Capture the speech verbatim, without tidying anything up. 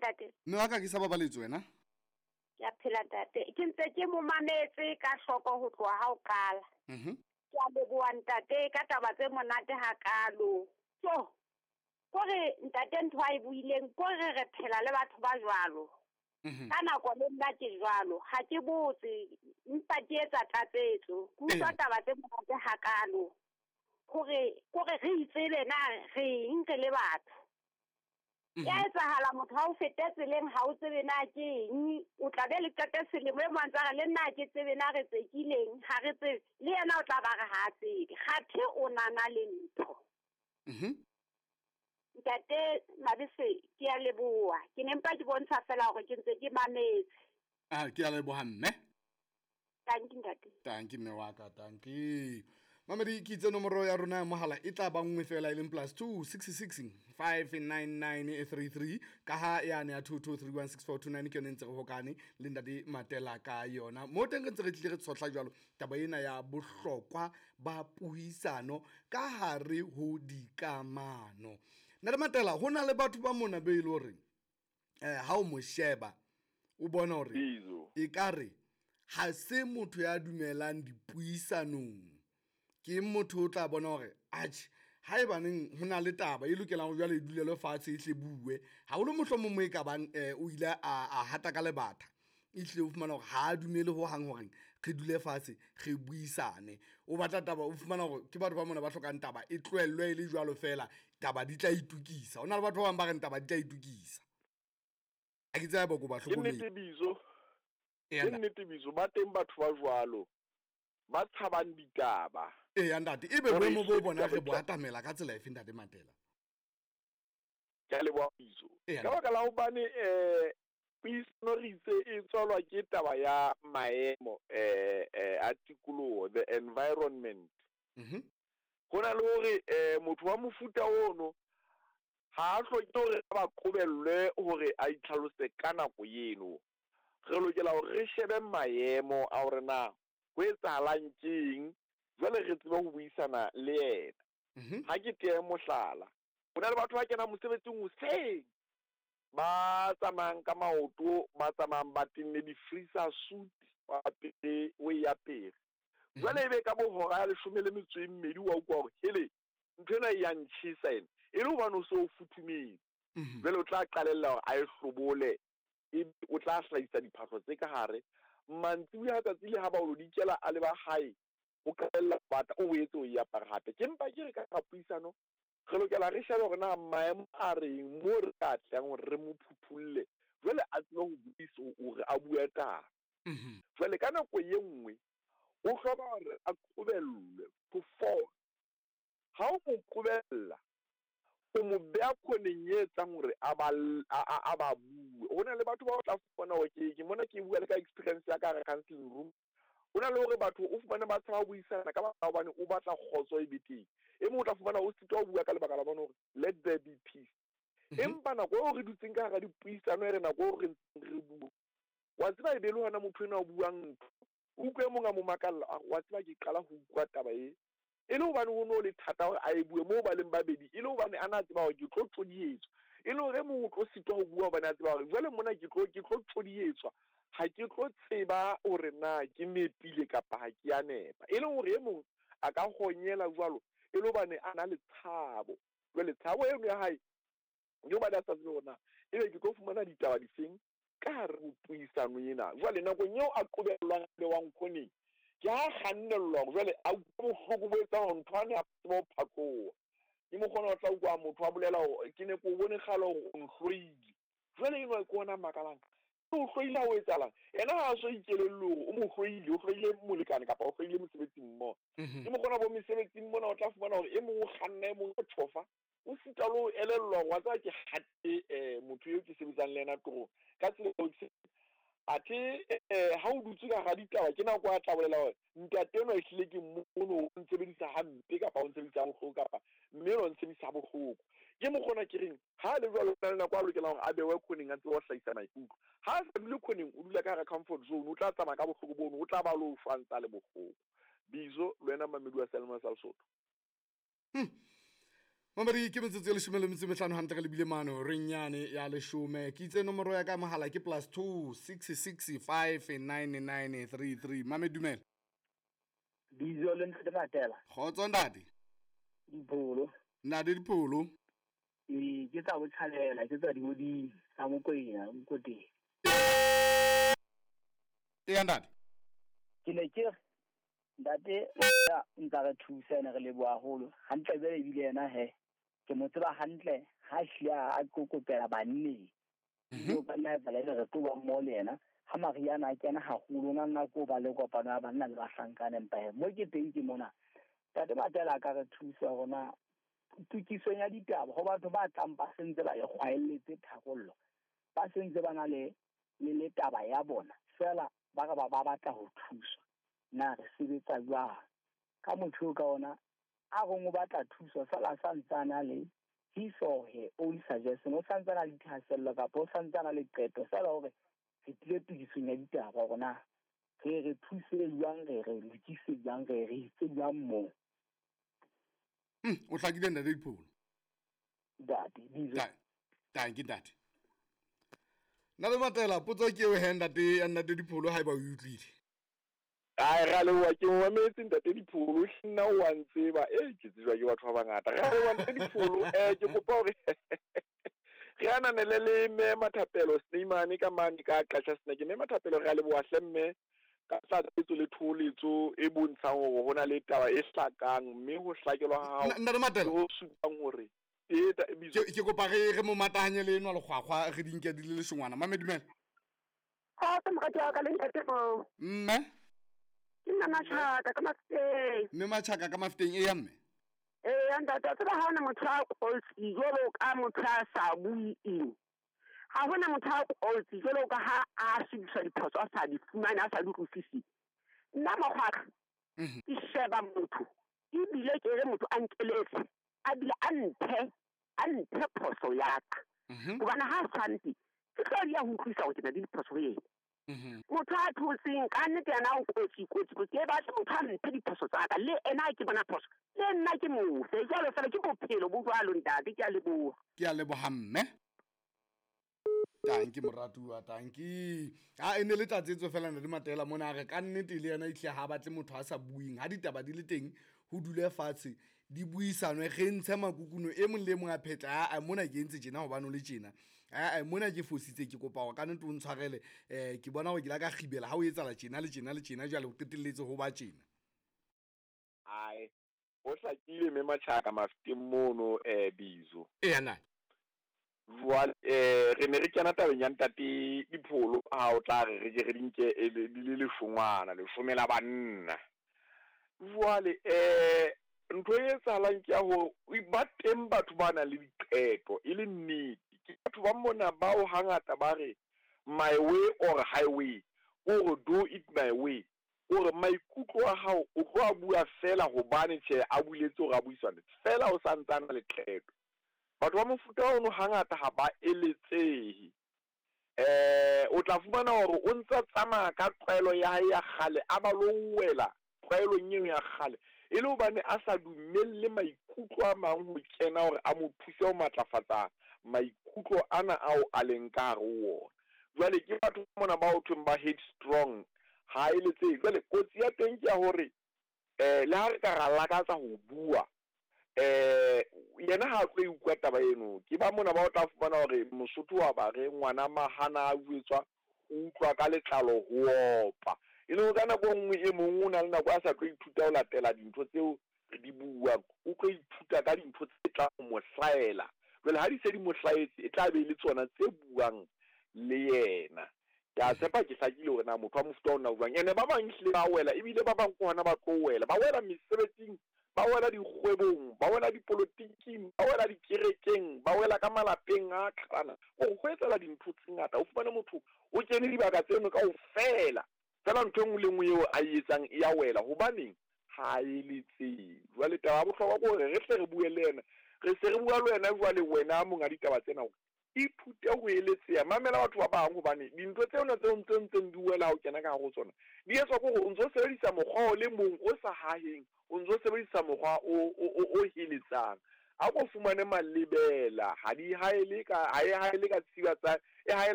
ntate. mme wa ka ke sa babaletse wena Ke a phela ntate. Ke ntse ke mo mametse ka hloko ho tloha ha o qala. mhm Ke a leboha ntate ka taba tse monate hakalo. So kore ntate ntho a e buileng kore re phela le batho ba jwalo. mhm Ka nako le nna ke jwalo ha ke botse mpa ke etsa tatsetso ke utlwa taba tse monate hakalo kore kore re itsebe na re nke le batho ya etsahala motho ha o fete tseleng ha o tsebe na ke eng o tla be le qete selemo e mantsa le nna ke tsebe na re tsekileng ha re tsebe le yena o tla ba re ha tsebe kgathe o nana le ntho mhm ntate Mabese ke a leboha ke ne mpa ke bontsha fela hore ke ntse ke mametse ah ke a leboha mme tanki ntate tanki mme wa ka tanki mamedi ke itse nomoro ya rona ya mohala e tla ba nngwe fela e leng plus two six six five nine nine three three ka ha yane ya two two three one six four two nine ke yone ntse go hokane le ndadi matela ka yona mo teng ntse re tlile re tshotla jwalo taba ena ya bohlokwa ba puisano ka hare ho dikamano nna matela ho na le batho ba mona be ile hore eh ha o mo sheba o bona hore e kare ha se motho ya dumelang dipuisanong ke motho o tla bona hore atjhe ha e baneng ho na le taba e lokelang go jwale e dulele fatshe e tle bue ha o le mohlomong mo e ka bang o ile a hata ka lebatha e tle o fumana hore ha a dumele ho hang hore re dule fatshe re buisane o batla taba o fumana hore ke batho ba mona ba hlokang taba e tlwellwe e le jwalo fela taba di tla itukisa ona le batho ba bang ba reng taba di tla itukisa a ke tsaya boko ba hlokomedi ke nnete ke nnete biso ba teng batho ba jwalo ba tshabang ditaba e ya ntate e be boemo bo bona re bo atamela ka tsela e feng ntate Matela ke le bua biso ka baka la hobane eh puisano re itse e tswalwa ke taba ya maemo eh a tikoloho the environment mhm hona le hore eh motho wa mofuta ono ha a hloke hore ba qobellwe hore a itlhalose ka nako yeno re lokela hore re shebe maemo a hore na ho etsahalang keng jwale re tsebe ho buisana le yena ha ke tee mohlala hona le batho ba kena mosebetsing hoseng ba tsamayang ka maoto ba tsamayang ba tenne di-freezer suit ba pere o e apere jwale ebe ka bohora ya leshome le metso e mmedi wa utlwa hore hele ntho ena e ya ntjhesa ena e le hobane o se o futhumetse jwale o tla qalella hore a e hlobole o tla hlahisa diphahlo tse ka hare mantsibuya ha tsatsi le ha ba o lo dikela a le ba hae o qalella bata o etse o e apara hape ke mpa ke re ka puisano re lokela re shebe hore na maemo a reng mo re ka tlang hore re mo phuthulle jwale a tsebe ho buisa hore a bua taba jwale ka nako ye nngwe o hloka hore a qobellwe to fall ha o mo qobella o mo beha khoneng e etsang hore a ba a ba bue hona le batho ba o tla fumana hore ke ke mona ke bua le ka experience ya ka re counseling room hona le hore batho o fumana ba tshaba buisana ka ba hobane o batla khotso e beteng e mo o tla fumana o sitwa o bua ka lebaka la bona hore let there be peace empa nako o re dutseng ka ga dipuisano e re nako o re re bua wa tseba e be le hona motho ena o buang o utlwe mong a mo makalla wa tseba ke qala ho utlwa taba e e le hobane ho no le thata hore a e bue mo ba leng babedi e le hobane ana tseba hore ke tlo todietswa e le hore mo o tlo sitwa ho bua hobane a tseba hore jwale mona ke tlo ke tlo todietswa ha ke tlo tseba hore na ke nepile kapa ha ke a nepa e le hore e mong a ka honyela jwalo e le hobane ana le tshabo jwale tshabo eno ya hae yo ba da sa tsona e be ke tlo fumana ditaba di feng ka hare ho puisano ena jwale nako nyeo a qobellwang le wa nkgoneng ke ha kgannellwa jwale a bohloko bo etsa hore ntho ane a tseba ho phatloha ke mo kgona ho tla utlwa motho a bolela hore ke ne ko bone kgalo hore o nhloile jwale eno ke ona makalang o hloile ho etsalang ena ha so ikelello hore o mo hloile o hloile molekane kapa o hloile mosebetsing mmoho ke mo kgona bo mesebetsing mona o tla fumana hore e mong o kganna e mong o thofa o sita lo elellwa wa tsa ke hatte eh motho yo ke sebetsang le ena toro ka tsela o athe eh ha o dutse ka ga ditaba ke nako a tla bolela hore ntate eno e hlile ke mmono o ntshebedisa hampe kapa o ntshebedisa bohloko kapa mme o ntshebedisa bohloko ke mo kgona ke reng ha le jwalo le nako a lokela hore a bewe khoneng a ntse o hlahisa maikutlo ha sa dule khoneng o dula ka ga comfort zone o tla tsamaya ka bohloko bono o tla ba lo fantsa le bohloko bizo le wena mamedi wa Selma sa Lesotho Mamadi ke metsotso e leshome le metso e mehlano hantle ka lebile mano re nyane ya leshome ke itse nomoro ya ka mohala ke plus two six six five nine nine three three. Mame dumela. Bizo le ntate Matela. Kgotso ntate. Dipholo. Ntate Dipholo. E ke tsa botshalela ke tsa dimodi tsa Mokwena Mokoteng. E ya ntate. Ke ne ke ntate ya ntsa re thusa ne re leboa haholo hantle be ebile yena he ke mo tseba hantle ha hlia a kokopela banne go ba nna ba le re tloba mo le yena ha Mariana a kena haholo nna nna go ba le kopano ya banna le ba hlankana empa mo ke teng ke mona ntate Matela ka re thusa gona tukiso ya ditaba go batho ba tlang ba sentse ba e kgwaeletse thakollo ba sentse ba na le le taba ya bona fela ba ga ba ba batla ho thuswa na re sebetsa jwang ka motho ka ona a go mo batla thuso fela sa ntsana le he saw her own suggestion o santsana le thasello ka po santsana le qeto fela hore re tlile tukiso ya ditaba gona re re thuse jwang re re lokise jwang re re itse jwang mo hm o hlakile nna Dipholo dati bizo thank you dati na le Matela potso ke o henda te ya nna Dipholo ha e ba o utlwile ai ga le wa ke wa metsi ntate Dipholo nna wa ntseba e ke tswa ke batho ba bangata ga le wa ntate Dipholo eh ke kopa hore re ana ne le le me Mathapelo Sneemane ka mane ka qatsha sna ke me Mathapelo ga le boa hlemme ka tla tsetso le tholetso e bontshang hore hona le taba e hlakang mme ho hlakelwa ha nna le Matela ho supang hore e ta bizo ke kopa re re mo matahanye le nwa le khwakhwa re dinke di le leshongwana mame dumela ha ka mokati wa ka le ntate mo mme nna machaka ka mafuteng mme machaka ka mafuteng e ya mme eh ya ntate tseba ha ona motho a kotsi jolo ka motho a sa buing ha hona motho a kotsi jolo ka ha a shebiswa diphoso a sa di fumana a sa di rufisi nna mogwaka ke sheba motho e bile ke re motho a nkeletse a bile a nthe a nthe phoso ya ka bona ha santi ke tlo ya ho utlwisa go ke na di phoso yena motho a thutseng ka nnete yana o kotsi kotsi ke ba motho a nthe diphoso tsa ka le ena ke bona phoso le nna ke mofe jalo fela ke bophelo bo jwalo ntate ke a leboha ke a leboha mme tanki moratuwa tanki a ene le tlatsetso fela nna le Matela mona re ka nnete le yena itle ha batle motho a sa buing ha ditaba di le teng ho dule fatshe di buisanwe ge ntshe makukuno e mong le mong a phetla a mona ke ntse tjena hobane o le tjena a mona ke fositse ke kopa go ka nnete o ntshwarele eh ke bona go ke la ka khibela ha o etsala tjena le tjena le tjena jwale o qetelletse ho ba tjena ai o hlakile me Machaka mafuteng mono eh bizo e yana Well, eh re ne re kena tabeng ya ntate Dipholo a o tla re re re dinke le le le shongwana le shomela banna jwale eh ntho e tsalang ke ya ho ba teng batho ba na le diqeto e le nnete ke batho ba mona ba o hangata ba re my way or highway or do it my way or maikutlo a hao o tlo a bua fela hobane tjhe a buletse o ga buisana fela o santsana le qeto batho ba mofuta ono hangata ha ba eletsehi eh o tla fumana hore o ntse tsamaya ka tlwaelo ya hae ya khale a ba lo wela tlwaelo nyeo ya khale e le hobane a sa dumelle maikutlo a mang ho kena hore a mo thuse ho matlafatsa maikutlo ana ao a leng ka hare ho ona jwale ke batho mona ba ho thweng ba head strong ha eletsehi jwale kotsi ya teng ke ya hore eh le ha re ka ra lakatsa ho bua eh yena ha tlo ikwa taba eno ke ba mona ba o tla fumana hore Mosotho wa ba re ngwana mahana a buetswa o utlwa ka letlalo ho opa e le ka nako nngwe e mong o na le nako a sa tlo ithuta ho latela dintho tseo re di bua o tlo ithuta ka dintho tse tla mo hlaela jwale ha di se di mo hlaetse e tla be le tsona tse buang le yena ya tshepa ke hlakile hore na motho wa mofuta ona o buang ene ba bang hle ba wela ebile ba bang kwana ba tlo wela ba wela mesebetsing ba wela dikgwebong ba wela dipolotiking ba wela dikerekeng ba wela ka malapeng a tlhana o go etsela dintho tse ngata o fumane motho o kene dibaka tseno ka o fela fela ntho engwe le ngwe eo a etsang e ya wela hobaneng ha e letse jwale taba bohlokwa ke hore re hle re bue le yena re se re bua le wena jwale wena monga ditaba tsena hore ithute ho eletseya mamela batho ba bang hobane dintho tsena tse ntse ntse di wela ho kena ka go tsona di etswa ke hore o ntse sebedisa mokgwa o le mong o sa haheng o ntse sebedisa mokgwa o o o hiletsang a go fumane malebela ha di haele ka ha e haele ka tsiba tsa e haela